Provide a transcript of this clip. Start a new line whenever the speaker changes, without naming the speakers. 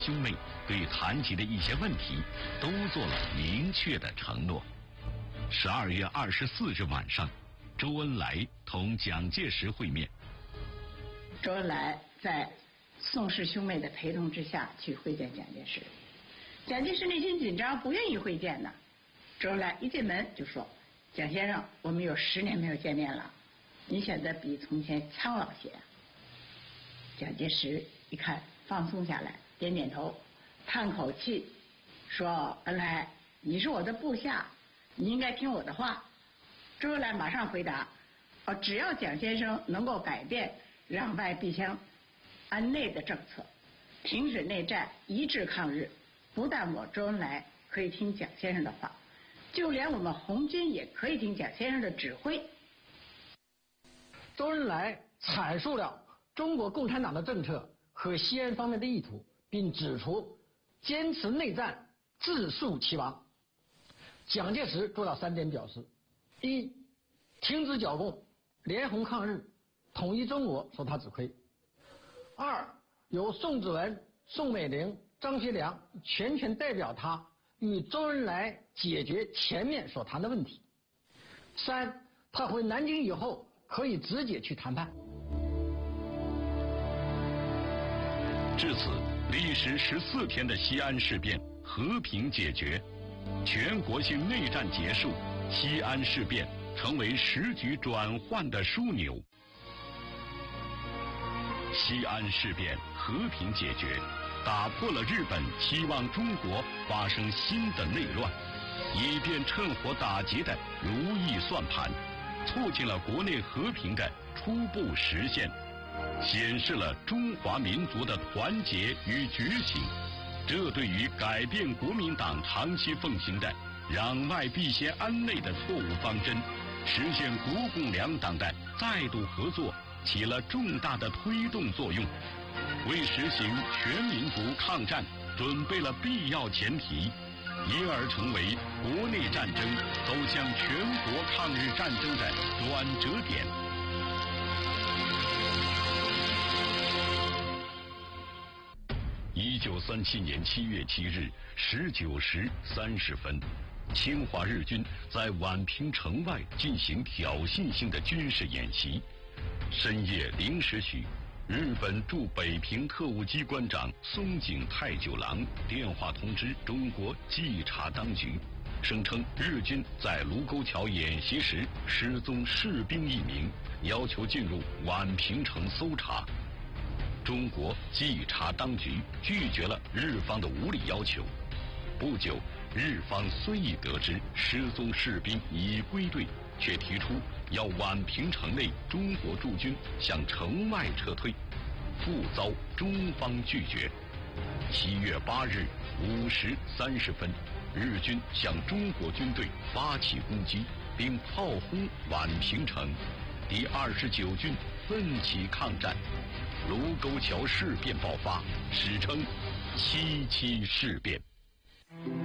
兄妹对谈及的一些问题都做了明确的承诺。12月24日晚上，周恩来同蒋介石会面。
周恩来在宋氏兄妹的陪同之下去会见蒋介石。蒋介石内心紧张，不愿意会见呢。周恩来一进门就说：“蒋先生，我们有10年没有见面了，你显得比从前苍老些。”蒋介石一看放松下来，点点头，叹口气，说：“恩来，你是我的部下，你应该听我的话。”周恩来马上回答：“只要蒋先生能够改变攘外必先安内的政策，停止内战，一致抗日，不但我周恩来可以听蒋先生的话，就连我们红军也可以听蒋先生的指挥。”
周恩来阐述了中国共产党的政策和西安方面的意图，并指出坚持内战自树其亡。蒋介石做了3点表示：一、停止剿共，联红抗日，统一中国受他指挥；二、由宋子文、宋美龄、张学良全权代表他与周恩来解决前面所谈的问题；三、他回南京以后可以直接去谈判。
至此，历时14天的西安事变和平解决，全国性内战结束，西安事变成为时局转换的枢纽。西安事变和平解决，打破了日本期望中国发生新的内乱，以便趁火打劫的如意算盘，促进了国内和平的初步实现，显示了中华民族的团结与觉醒。这对于改变国民党长期奉行的攘外必先安内的错误方针，实现国共两党的再度合作起了重大的推动作用，为实行全民族抗战准备了必要前提，因而成为国内战争走向全国抗日战争的转折点。1937年7月7日19时30分，侵华日军在宛平城外进行挑衅性的军事演习。深夜0时许，日本驻北平特务机关长松井太久郎电话通知中国稽查当局，声称日军在卢沟桥演习时失踪士兵1名，要求进入宛平城搜查。中国稽查当局拒绝了日方的无理要求。不久，日方虽已得知失踪士兵已归队，却提出要宛平城内中国驻军向城外撤退，复遭中方拒绝。7月8日5时30分，日军向中国军队发起攻击，并炮轰宛平城。第29军奋起抗战，卢沟桥事变爆发，史称7·7事变。